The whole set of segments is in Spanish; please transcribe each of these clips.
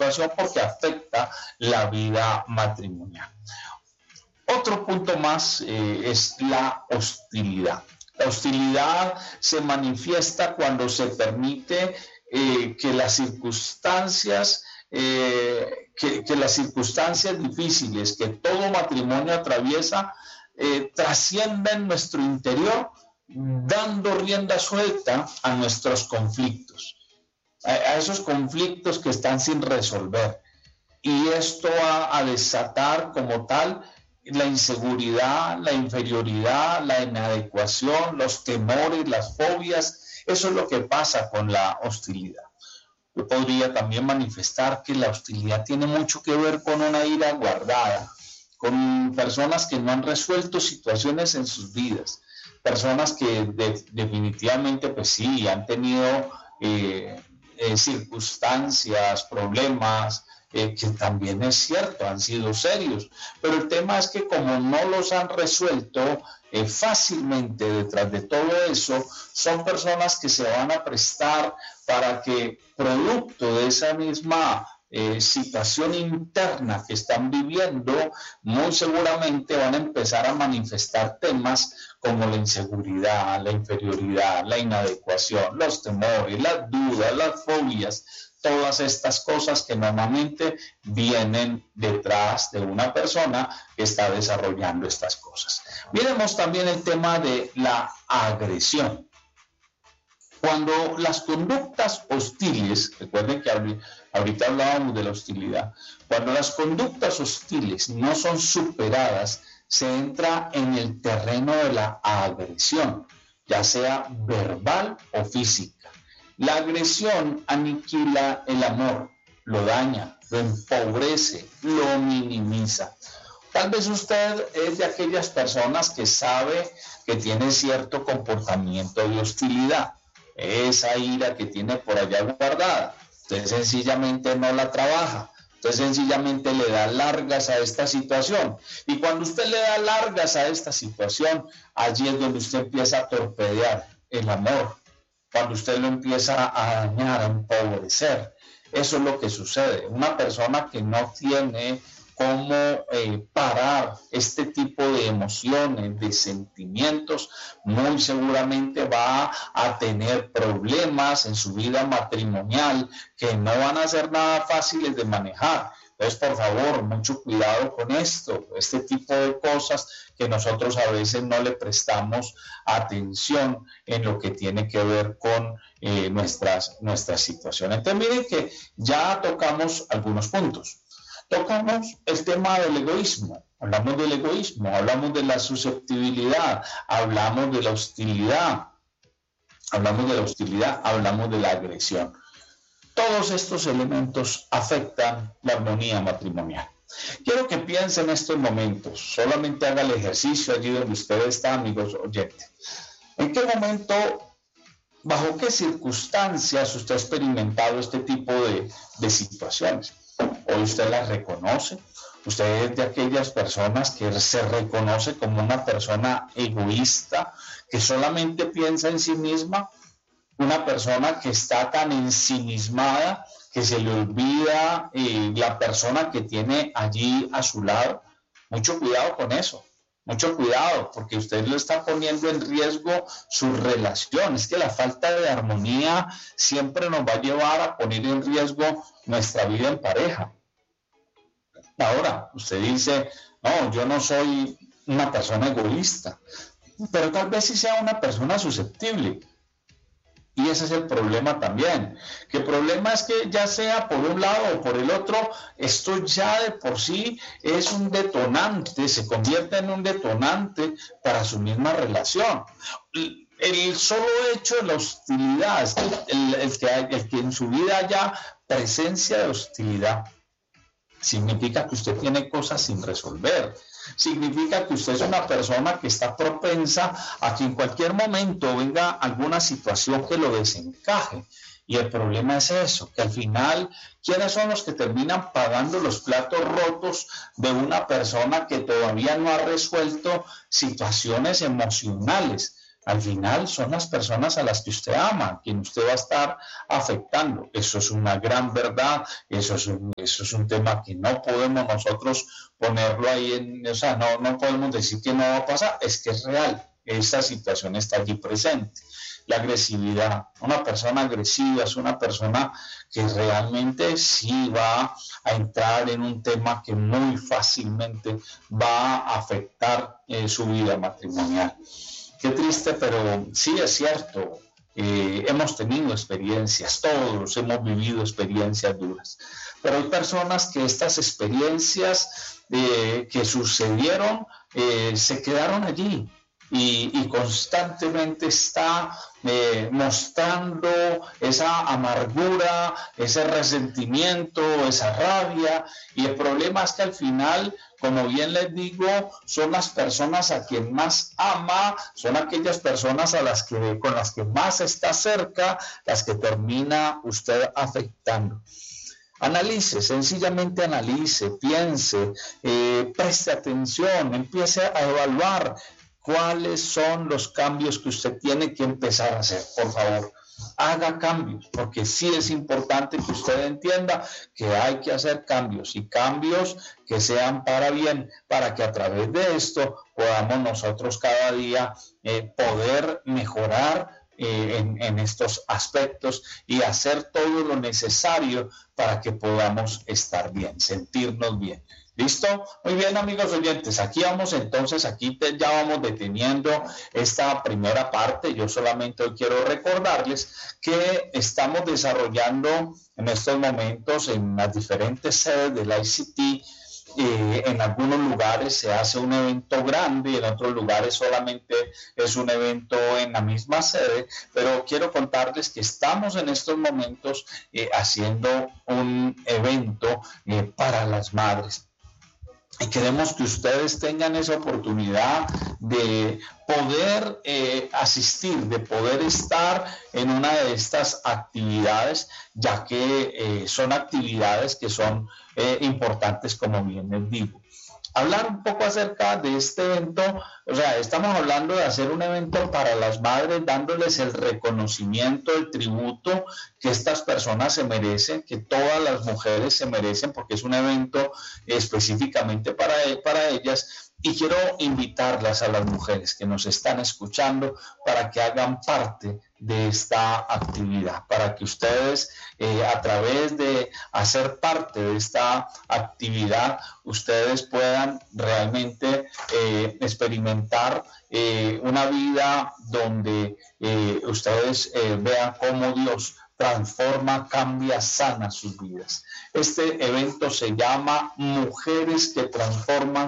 situación porque afecta la vida matrimonial. Otro punto más es la hostilidad. La hostilidad se manifiesta cuando se permite que las circunstancias difíciles que todo matrimonio atraviesa trascienden nuestro interior, dando rienda suelta a nuestros conflictos, a esos conflictos que están sin resolver. Y esto va a desatar como tal la inseguridad, la inferioridad, la inadecuación, los temores, las fobias. Eso es lo que pasa con la hostilidad. Yo podría también manifestar que la hostilidad tiene mucho que ver con una ira guardada, con personas que no han resuelto situaciones en sus vidas, personas que definitivamente pues sí, han tenido circunstancias, problemas, que también es cierto, han sido serios, pero el tema es que como no los han resuelto fácilmente, detrás de todo eso, son personas que se van a prestar para que, producto de esa misma situación interna que están viviendo, muy seguramente van a empezar a manifestar temas como la inseguridad, la inferioridad, la inadecuación, los temores, las dudas, las fobias, todas estas cosas que normalmente vienen detrás de una persona que está desarrollando estas cosas. Miremos también el tema de la agresión. Cuando las conductas hostiles, recuerden que ahorita hablábamos de la hostilidad, cuando las conductas hostiles no son superadas, se entra en el terreno de la agresión, ya sea verbal o física. La agresión aniquila el amor, lo daña, lo empobrece, lo minimiza. Tal vez usted es de aquellas personas que sabe que tiene cierto comportamiento de hostilidad, esa ira que tiene por allá guardada. Usted sencillamente no la trabaja, usted sencillamente le da largas a esta situación. Y cuando usted le da largas a esta situación, allí es donde usted empieza a torpedear el amor, cuando usted lo empieza a dañar, a empobrecer. Eso es lo que sucede. Una persona que no tiene cómo parar este tipo de emociones, de sentimientos, muy seguramente va a tener problemas en su vida matrimonial que no van a ser nada fáciles de manejar. Entonces, por favor, mucho cuidado con esto, este tipo de cosas que nosotros a veces no le prestamos atención en lo que tiene que ver con nuestras situaciones. Entonces, miren que ya tocamos algunos puntos. Tocamos el tema del egoísmo, hablamos del egoísmo, hablamos de la susceptibilidad, hablamos de la hostilidad, hablamos de la agresión. Todos estos elementos afectan la armonía matrimonial. Quiero que piensen en estos momentos, solamente haga el ejercicio allí donde usted está, amigos oyentes. ¿En qué momento, bajo qué circunstancias usted ha experimentado este tipo de situaciones? Hoy usted las reconoce, usted es de aquellas personas que se reconoce como una persona egoísta, que solamente piensa en sí misma, una persona que está tan ensimismada que se le olvida la persona que tiene allí a su lado. Mucho cuidado con eso, mucho cuidado, porque usted lo está poniendo en riesgo su relación. Es que la falta de armonía siempre nos va a llevar a poner en riesgo nuestra vida en pareja. Ahora, usted dice, no, yo no soy una persona egoísta, pero tal vez sí sea una persona susceptible. Y ese es el problema también, que el problema es que ya sea por un lado o por el otro, esto ya de por sí es un detonante, se convierte en un detonante para su misma relación. El solo hecho de la hostilidad, es que el que en su vida haya presencia de hostilidad, significa que usted tiene cosas sin resolver. Significa que usted es una persona que está propensa a que en cualquier momento venga alguna situación que lo desencaje. Y el problema es eso, que al final, ¿quiénes son los que terminan pagando los platos rotos de una persona que todavía no ha resuelto situaciones emocionales? al final son las personas a las que usted ama, a quien usted va a estar afectando. Eso es una gran verdad, eso es un tema que no podemos nosotros ponerlo ahí o sea, no podemos decir que no va a pasar, es que es real, esa situación está allí presente. La agresividad, una persona agresiva es una persona que realmente sí va a entrar en un tema que muy fácilmente va a afectar su vida matrimonial. Qué triste, pero sí es cierto. Hemos tenido experiencias, todos hemos vivido experiencias duras, pero hay personas que estas experiencias que sucedieron se quedaron allí y constantemente está mostrando esa amargura, ese resentimiento, esa rabia, y el problema es que al final, como bien les digo, son las personas a quien más ama, son aquellas personas con las que más está cerca, las que termina usted afectando. Analice, sencillamente analice, piense, preste atención, empiece a evaluar cuáles son los cambios que usted tiene que empezar a hacer. Por favor, haga cambios, porque sí es importante que usted entienda que hay que hacer cambios, y cambios que sean para bien, para que a través de esto podamos nosotros cada día poder mejorar en estos aspectos y hacer todo lo necesario para que podamos estar bien, sentirnos bien. ¿Listo? Muy bien, amigos oyentes, aquí ya vamos deteniendo esta primera parte. Yo solamente hoy quiero recordarles que estamos desarrollando en estos momentos en las diferentes sedes del ICT. En algunos lugares se hace un evento grande, en otros lugares solamente es un evento en la misma sede, pero quiero contarles que estamos en estos momentos haciendo un evento para las madres. Y queremos que ustedes tengan esa oportunidad de poder asistir, de poder estar en una de estas actividades, ya que son actividades que son importantes, como bien les digo. Hablar un poco acerca de este evento, o sea, estamos hablando de hacer un evento para las madres, dándoles el reconocimiento, el tributo que estas personas se merecen, que todas las mujeres se merecen, porque es un evento específicamente para ellas. Y quiero invitarlas a las mujeres que nos están escuchando para que hagan parte de esta actividad, para que ustedes a través de hacer parte de esta actividad, ustedes puedan realmente experimentar una vida donde ustedes vean cómo Dios transforma, cambia, sana sus vidas. Este evento se llama Mujeres que transforman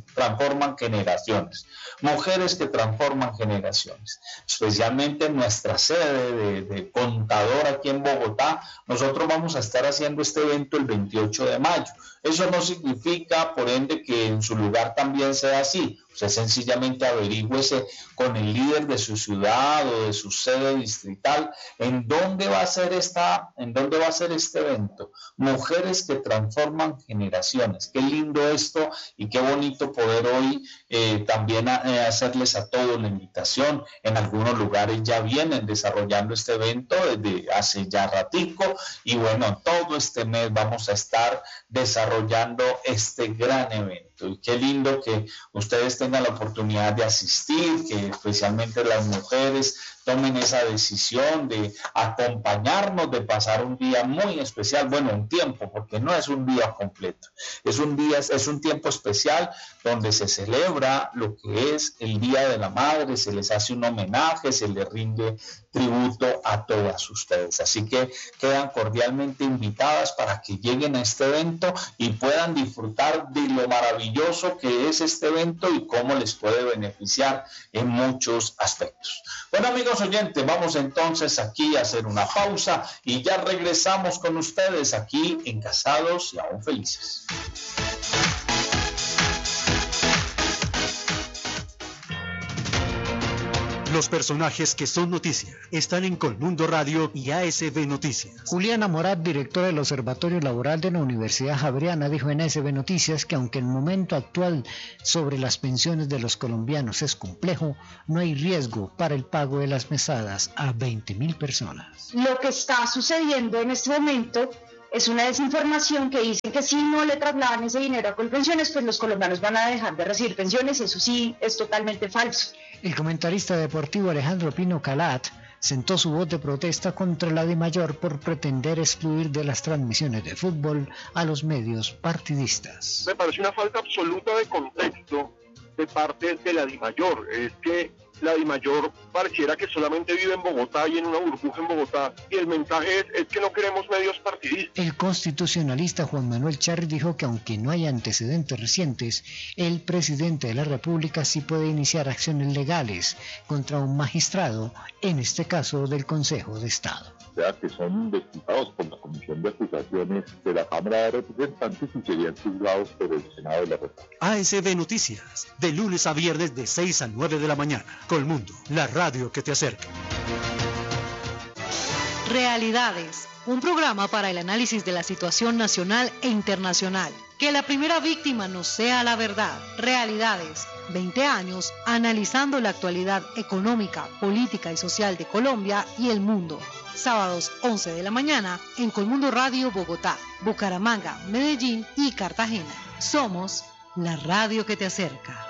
generaciones. Mujeres que transforman generaciones. Especialmente en nuestra sede de Contador aquí en Bogotá, nosotros vamos a estar haciendo este evento el 28 de mayo. Eso no significa, por ende, que en su lugar también sea así. Usted sencillamente averígüese con el líder de su ciudad o de su sede distrital en dónde va a ser este evento. Mujeres que transforman generaciones. Qué lindo esto y qué bonito poder hoy también hacerles a todos la invitación. En algunos lugares ya vienen desarrollando este evento desde hace ya ratico, y bueno, todo este mes vamos a estar desarrollando este gran evento. Y qué lindo que ustedes tengan la oportunidad de asistir, que especialmente las mujeres tomen esa decisión de acompañarnos, de pasar un día muy especial, bueno, un tiempo, porque no es un día completo, es un tiempo especial donde se celebra lo que es el Día de la Madre, se les hace un homenaje, se les rinde tributo a todas ustedes. Así que quedan cordialmente invitadas para que lleguen a este evento y puedan disfrutar de lo maravilloso que es este evento y cómo les puede beneficiar en muchos aspectos. Bueno, amigos oyentes, vamos entonces aquí a hacer una pausa y ya regresamos con ustedes aquí en Casados y Aún Felices. Los personajes que son noticia están en Colmundo Radio y ASB Noticias. Juliana Morat, directora del Observatorio Laboral de la Universidad Javeriana, dijo en ASB Noticias que aunque el momento actual sobre las pensiones de los colombianos es complejo, no hay riesgo para el pago de las mesadas a 20.000 personas. Lo que está sucediendo en este momento es una desinformación que dice que si no le trasladan ese dinero a Colpensiones, pues los colombianos van a dejar de recibir pensiones. Eso sí es totalmente falso. El comentarista deportivo Alejandro Pino Calat sentó su voz de protesta contra la DIMAYOR por pretender excluir de las transmisiones de fútbol a los medios partidistas. Me parece una falta absoluta de contexto de parte de la DIMAYOR. Es que la DIMAYOR pareciera que solamente vive en Bogotá y en una burbuja en Bogotá, y el mensaje es que no queremos medios partidistas. El constitucionalista Juan Manuel Charri dijo que aunque no hay antecedentes recientes, el presidente de la República sí puede iniciar acciones legales contra un magistrado, en este caso del Consejo de Estado. O sea, que son investigados por la Comisión de Acusaciones de la Cámara de Representantes y serían juzgados por el Senado de la República. ASB Noticias, de lunes a viernes de 6 a 9 de la mañana. Colmundo, la radio que te acerca. Realidades, un programa para el análisis de la situación nacional e internacional. Que la primera víctima no sea la verdad. Realidades, 20 años analizando la actualidad económica, política y social de Colombia y el mundo. Sábados 11 de la mañana en Colmundo Radio Bogotá, Bucaramanga, Medellín y Cartagena. Somos la radio que te acerca.